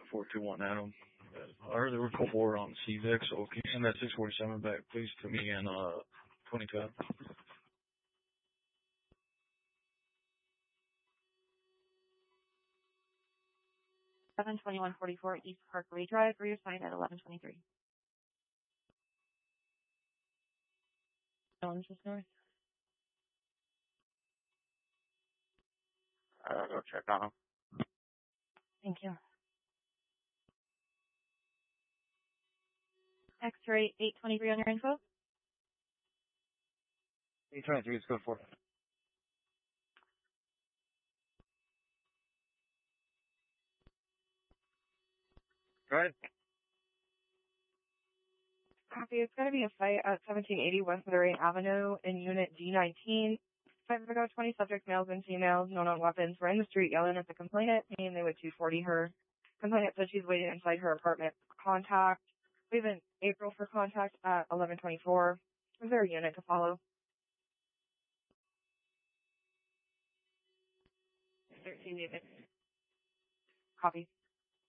421 Adam. I heard there were Cold War on CVIC, so can you send that 647 back, please, to me in 2010? 72144 East Parkway Drive, rear sign at 1123. Owens North. Go check on him. Thank you. X-ray 823 on your info. 823 is good for. Go ahead. Copy. It's going to be a fight at 1780 West Missouri Avenue in Unit D19. 5 ago, 20 subjects, males and females, no known weapons, were in the street yelling at the complainant, meaning they would 240 her. Complainant said she's waiting inside her apartment. Contact. We have an April for contact at 1124. Is there a unit to follow? 13 units. Copy.